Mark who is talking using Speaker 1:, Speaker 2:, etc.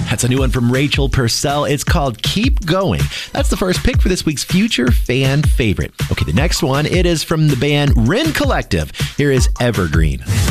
Speaker 1: That's a new one from Rachel Purcell. It's called Keep Going. That's the first pick for this week's Future Fan Favorite. Okay, the next one, it is from the band Ren Collective. Here is Evergreen.